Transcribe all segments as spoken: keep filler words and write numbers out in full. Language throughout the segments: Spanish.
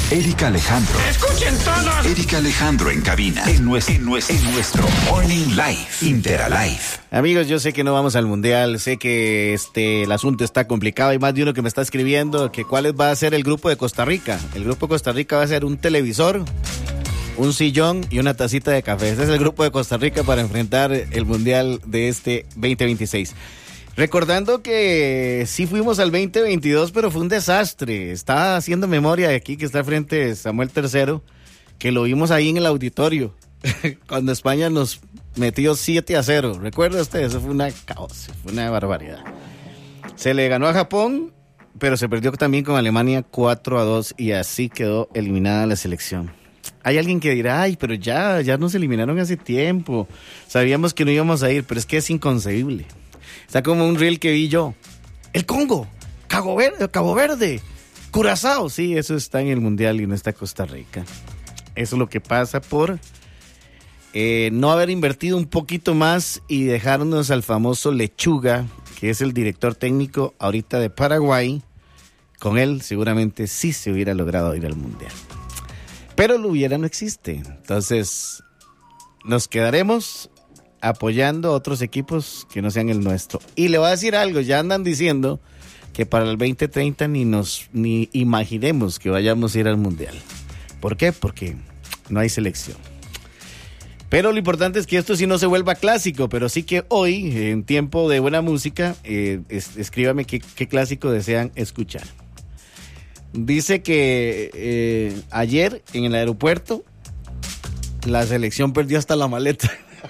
Erika Alejandro. ¡Escuchen todos! Erika Alejandro en cabina. En nuestro, en nuestro, en nuestro Morning Live. Interalive. Amigos, yo sé que no vamos al Mundial. Sé que este el asunto está complicado. Hay más de uno que me está escribiendo que cuál va a ser el grupo de Costa Rica. El grupo de Costa Rica va a ser un televisor, un sillón y una tacita de café. Ese es el grupo de Costa Rica para enfrentar el Mundial de este veinte veintiséis. Recordando que sí fuimos al veinte veintidós, pero fue un desastre. Estaba haciendo memoria de aquí que está frente Samuel tercero, que lo vimos ahí en el auditorio, cuando España nos metió siete a cero. ¿Recuerda usted? Eso fue una caos, fue una barbaridad. Se le ganó a Japón, pero se perdió también con Alemania cuatro a dos y así quedó eliminada la selección. Hay alguien que dirá, ay, pero ya, ya nos eliminaron hace tiempo. Sabíamos que no íbamos a ir, pero es que es inconcebible. Está como un reel que vi yo. El Congo, Cabo Verde, Cabo Verde, Curazao. Sí, eso está en el Mundial y no está Costa Rica. Eso es lo que pasa por eh, no haber invertido un poquito más y dejarnos al famoso Lechuga, que es el director técnico ahorita de Paraguay. Con él seguramente sí se hubiera logrado ir al Mundial. Pero lo hubiera no existe. Entonces nos quedaremos apoyando a otros equipos que no sean el nuestro. Y le voy a decir algo, ya andan diciendo que para el veinte treinta ni nos ni imaginemos que vayamos a ir al Mundial. ¿Por qué? Porque no hay selección. Pero lo importante es que esto sí no se vuelva clásico, pero sí que hoy, en tiempo de buena música, eh, es, escríbame qué, qué clásico desean escuchar. Dice que eh, ayer en el aeropuerto la selección perdió hasta la maleta.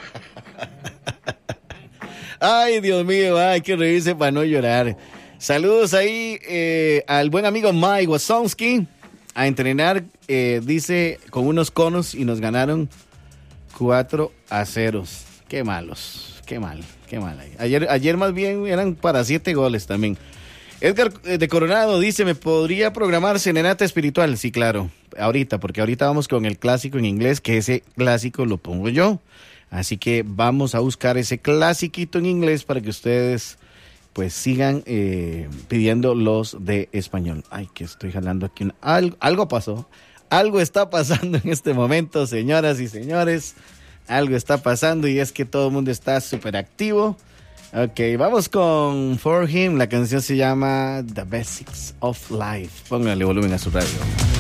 Ay, Dios mío, hay que reírse para no llorar. Saludos ahí eh, al buen amigo Mike Wazowski. A entrenar, eh, dice, con unos conos y nos ganaron cuatro a cero. Qué malos, qué mal, qué mal. Ayer, ayer más bien eran para siete goles también. Edgar de Coronado dice, ¿me podría programar Serenata Espiritual? Sí, claro, ahorita, porque ahorita vamos con el clásico en inglés, que ese clásico lo pongo yo. Así que vamos a buscar ese clasiquito en inglés para que ustedes pues sigan eh, pidiendo los de español. Ay, que estoy jalando aquí. Una, algo, algo pasó. Algo está pasando en este momento, señoras y señores. Algo está pasando y es que todo el mundo está súper activo. Ok, vamos con For Him. La canción se llama The Basics of Life. Póngale volumen a su radio.